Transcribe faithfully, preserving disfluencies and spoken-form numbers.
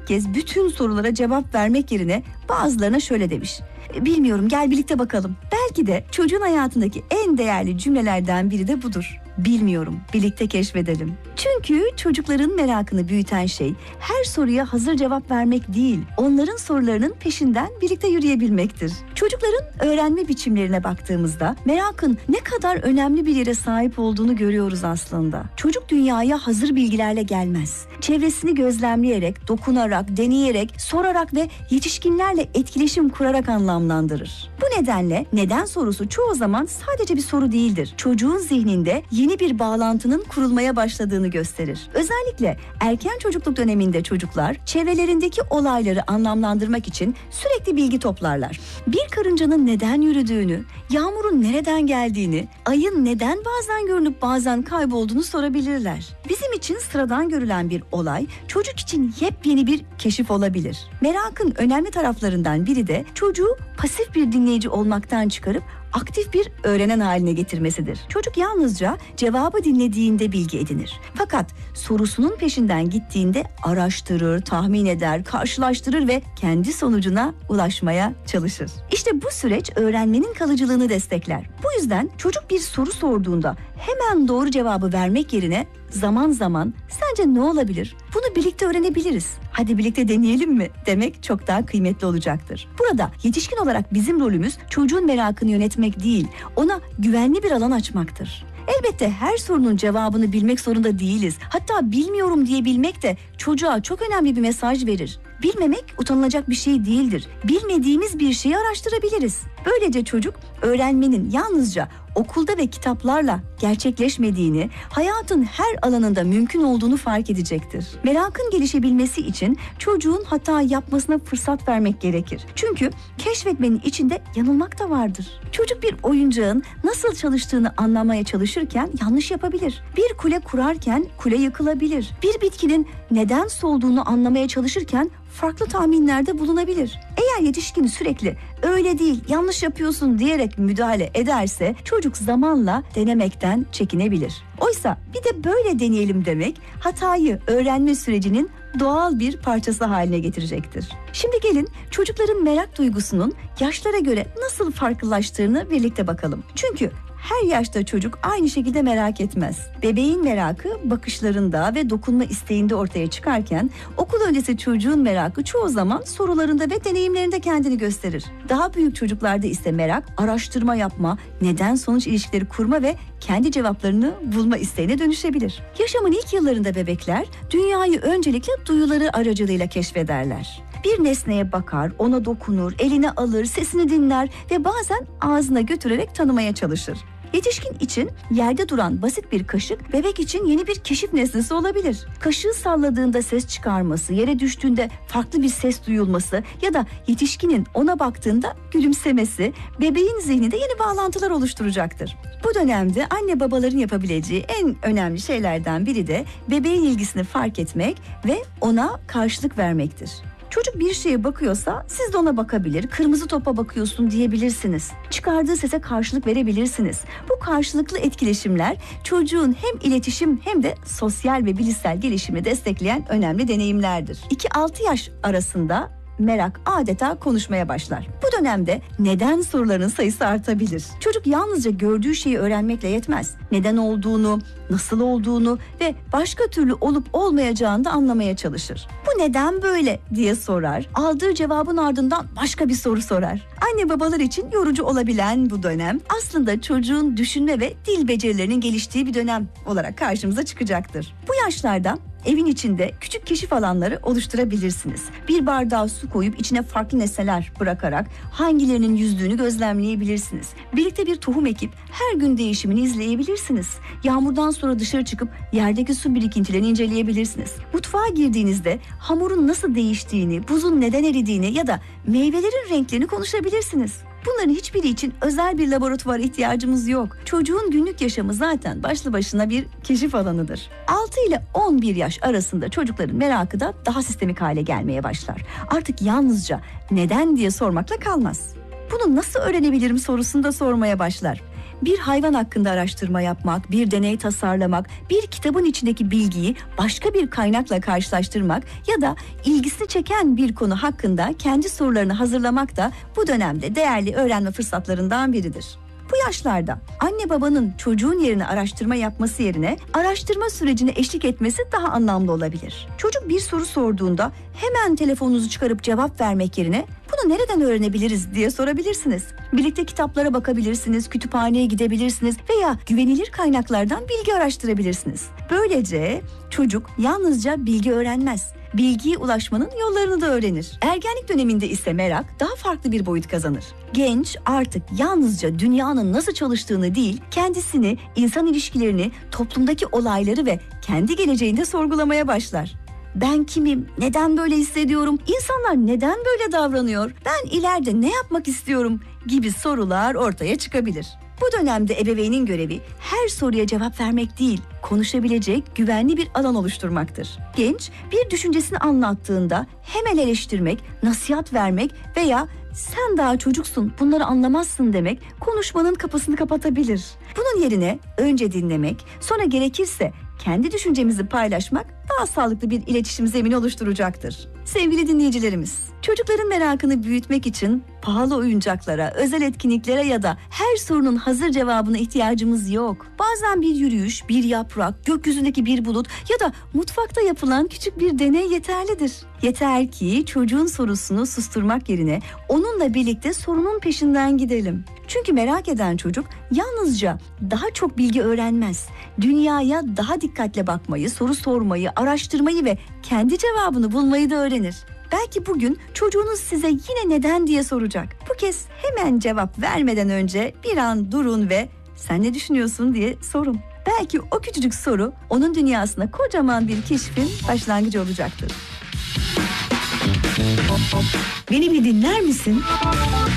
kez bütün sorulara cevap vermek yerine bazılarına şöyle demiş: bilmiyorum, gel birlikte bakalım. Belki de çocuğun hayatındaki en değerli cümlelerden biri de budur. Bilmiyorum, birlikte keşfedelim. Çünkü çocukların merakını büyüten şey her soruya hazır cevap vermek değil, onların sorularının peşinden birlikte yürüyebilmektir. Çocukların öğrenme biçimlerine baktığımızda merakın ne kadar önemli bir yere sahip olduğunu görüyoruz aslında. Çocuk dünyaya hazır bilgilerle gelmez. Çevresini gözlemleyerek, dokunarak, deneyerek, sorarak ve yetişkinlerle etkileşim kurarak anlamlandırır. Bu nedenle neden sorusu çoğu zaman sadece bir soru değildir. Çocuğun zihninde yeni bir bağlantının kurulmaya başladığını gösterir. Özellikle erken çocukluk döneminde çocuklar çevrelerindeki olayları anlamlandırmak için sürekli bilgi toplarlar. Bir karıncanın neden yürüdüğünü, yağmurun nereden geldiğini, ayın neden bazen görünüp bazen kaybolduğunu sorabilirler. Bizim için sıradan görülen bir olay çocuk için yepyeni bir keşif olabilir. Merakın önemli taraflarından biri de çocuğu pasif bir dinleyici olmaktan çıkarıp aktif bir öğrenen haline getirmesidir. Çocuk yalnızca cevabı dinlediğinde bilgi edinir. Fakat sorusunun peşinden gittiğinde araştırır, tahmin eder, karşılaştırır ve kendi sonucuna ulaşmaya çalışır. İşte bu süreç öğrenmenin kalıcılığını destekler. Bu yüzden çocuk bir soru sorduğunda hemen doğru cevabı vermek yerine zaman zaman "sence ne olabilir? Bunu birlikte öğrenebiliriz. Hadi birlikte deneyelim mi?" demek çok daha kıymetli olacaktır. Burada yetişkin olarak bizim rolümüz çocuğun merakını yönetmek değil, ona güvenli bir alan açmaktır. Elbette her sorunun cevabını bilmek zorunda değiliz. Hatta bilmiyorum diyebilmek de çocuğa çok önemli bir mesaj verir. Bilmemek utanılacak bir şey değildir. Bilmediğimiz bir şeyi araştırabiliriz. Böylece çocuk öğrenmenin yalnızca okulda ve kitaplarla gerçekleşmediğini, hayatın her alanında mümkün olduğunu fark edecektir. Merakın gelişebilmesi için çocuğun hata yapmasına fırsat vermek gerekir. Çünkü keşfetmenin içinde yanılmak da vardır. Çocuk bir oyuncağın nasıl çalıştığını anlamaya çalışırken yanlış yapabilir. Bir kule kurarken kule yıkılabilir. Bir bitkinin neden solduğunu anlamaya çalışırken farklı tahminlerde bulunabilir. Eğer yetişkin sürekli "öyle değil, yanlış yapıyorsun" diyerek müdahale ederse çocuk zamanla denemekten çekinebilir. Oysa bir de böyle deneyelim demek hatayı öğrenme sürecinin doğal bir parçası haline getirecektir. Şimdi gelin çocukların merak duygusunun yaşlara göre nasıl farklılaştığını birlikte bakalım. Çünkü her yaşta çocuk aynı şekilde merak etmez. Bebeğin merakı bakışlarında ve dokunma isteğinde ortaya çıkarken okul öncesi çocuğun merakı çoğu zaman sorularında ve deneyimlerinde kendini gösterir. Daha büyük çocuklarda ise merak araştırma yapma, neden sonuç ilişkileri kurma ve kendi cevaplarını bulma isteğine dönüşebilir. Yaşamın ilk yıllarında bebekler dünyayı öncelikle duyuları aracılığıyla keşfederler. Bir nesneye bakar, ona dokunur, eline alır, sesini dinler ve bazen ağzına götürerek tanımaya çalışır. Yetişkin için yerde duran basit bir kaşık bebek için yeni bir keşif nesnesi olabilir. Kaşığı salladığında ses çıkarması, yere düştüğünde farklı bir ses duyulması ya da yetişkinin ona baktığında gülümsemesi bebeğin zihninde yeni bağlantılar oluşturacaktır. Bu dönemde anne babaların yapabileceği en önemli şeylerden biri de bebeğin ilgisini fark etmek ve ona karşılık vermektir. Çocuk bir şeye bakıyorsa siz de ona bakabilir, kırmızı topa bakıyorsun diyebilirsiniz. Çıkardığı sese karşılık verebilirsiniz. Bu karşılıklı etkileşimler çocuğun hem iletişim hem de sosyal ve bilişsel gelişimi destekleyen önemli deneyimlerdir. iki altı yaş arasında merak adeta konuşmaya başlar. Bu dönemde neden sorularının sayısı artabilir. Çocuk yalnızca gördüğü şeyi öğrenmekle yetmez. Neden olduğunu, nasıl olduğunu ve başka türlü olup olmayacağını da anlamaya çalışır. Bu neden böyle diye sorar. Aldığı cevabın ardından başka bir soru sorar. Anne babalar için yorucu olabilen bu dönem aslında çocuğun düşünme ve dil becerilerinin geliştiği bir dönem olarak karşımıza çıkacaktır. Bu yaşlarda evin içinde küçük keşif alanları oluşturabilirsiniz. Bir bardağa su koyup içine farklı nesneler bırakarak hangilerinin yüzdüğünü gözlemleyebilirsiniz. Birlikte bir tohum ekip her gün değişimini izleyebilirsiniz. Yağmurdan sonra dışarı çıkıp yerdeki su birikintilerini inceleyebilirsiniz. Mutfağa girdiğinizde hamurun nasıl değiştiğini, buzun neden eridiğini ya da meyvelerin renklerini konuşabilirsiniz. Bunların hiçbiri için özel bir laboratuvara ihtiyacımız yok. Çocuğun günlük yaşamı zaten başlı başına bir keşif alanıdır. altı ile on bir yaş arasında çocukların merakı da daha sistemik hale gelmeye başlar. Artık yalnızca neden diye sormakla kalmaz. Bunu nasıl öğrenebilirim sorusunu da sormaya başlar. Bir hayvan hakkında araştırma yapmak, bir deney tasarlamak, bir kitabın içindeki bilgiyi başka bir kaynakla karşılaştırmak ya da ilgisini çeken bir konu hakkında kendi sorularını hazırlamak da bu dönemde değerli öğrenme fırsatlarından biridir. Bu yaşlarda anne babanın çocuğun yerine araştırma yapması yerine araştırma sürecine eşlik etmesi daha anlamlı olabilir. Çocuk bir soru sorduğunda hemen telefonunuzu çıkarıp cevap vermek yerine bunu nereden öğrenebiliriz diye sorabilirsiniz. Birlikte kitaplara bakabilirsiniz, kütüphaneye gidebilirsiniz veya güvenilir kaynaklardan bilgi araştırabilirsiniz. Böylece çocuk yalnızca bilgi öğrenmez, bilgiye ulaşmanın yollarını da öğrenir. Ergenlik döneminde ise merak daha farklı bir boyut kazanır. Genç artık yalnızca dünyanın nasıl çalıştığını değil, kendisini, insan ilişkilerini, toplumdaki olayları ve kendi geleceğini de sorgulamaya başlar. Ben kimim? Neden böyle hissediyorum? İnsanlar neden böyle davranıyor? Ben ileride ne yapmak istiyorum? Gibi sorular ortaya çıkabilir. Bu dönemde ebeveynin görevi her soruya cevap vermek değil, konuşabilecek güvenli bir alan oluşturmaktır. Genç bir düşüncesini anlattığında hemen eleştirmek, nasihat vermek veya sen daha çocuksun, bunları anlamazsın demek konuşmanın kapısını kapatabilir. Bunun yerine önce dinlemek, sonra gerekirse kendi düşüncemizi paylaşmak daha sağlıklı bir iletişim zemini oluşturacaktır. Sevgili dinleyicilerimiz, çocukların merakını büyütmek için pahalı oyuncaklara, özel etkinliklere ya da her sorunun hazır cevabına ihtiyacımız yok. Bazen bir yürüyüş, bir yaprak, gökyüzündeki bir bulut ya da mutfakta yapılan küçük bir deney yeterlidir. Yeter ki çocuğun sorusunu susturmak yerine onunla birlikte sorunun peşinden gidelim. Çünkü merak eden çocuk yalnızca daha çok bilgi öğrenmez. Dünyaya daha dikkatle bakmayı, soru sormayı, araştırmayı ve kendi cevabını bulmayı da öğrenir. Belki bugün çocuğunuz size yine neden diye soracak. Bu kez hemen cevap vermeden önce bir an durun ve sen ne düşünüyorsun diye sorun. Belki o küçücük soru onun dünyasına kocaman bir keşfin başlangıcı olacaktır. Beni bir dinler misin?